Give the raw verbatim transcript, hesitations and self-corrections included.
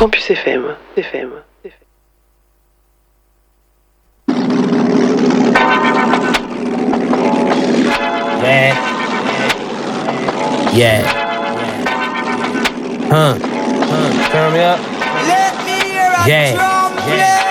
Campus F M. F M. Yeah. Yeah. Huh. Huh. Turn me up. Let me hear a Yeah. drum Yeah.